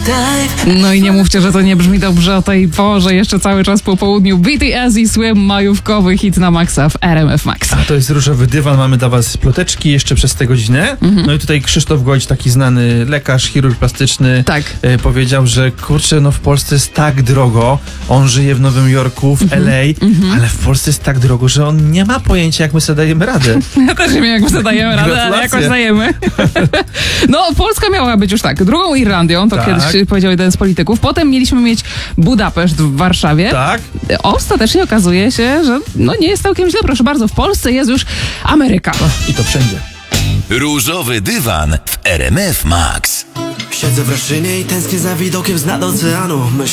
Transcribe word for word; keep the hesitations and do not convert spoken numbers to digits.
No i nie mówcie, że to nie brzmi dobrze o tej porze, jeszcze cały czas po południu. B T S i Swim, majówkowy hit na maksa w R M F Max. A to jest Różowy Dywan, mamy dla was ploteczki jeszcze przez tę godzinę. Mhm. No i tutaj Krzysztof Goć, taki znany lekarz, chirurg plastyczny, tak. e, powiedział, że kurczę, no w Polsce jest tak drogo, on żyje w Nowym Jorku, w mhm. L A, mhm. ale w Polsce jest tak drogo, że on nie ma pojęcia, jak my sobie dajemy radę. Ja też nie wiem, jak my sobie dajemy radę, ale jakoś dajemy. No, Polska miała być już tak, drugą Irlandią, to tak. kiedyś powiedział jeden z polityków. Potem mieliśmy mieć Budapeszt w Warszawie. Tak. Ostatecznie okazuje się, że no nie jest całkiem źle, proszę bardzo, w Polsce jest już Ameryka. I to wszędzie. Różowy Dywan w R M F Max. Siedzę w Raszynie i tęsknię za widokiem z nad oceanu. Myśl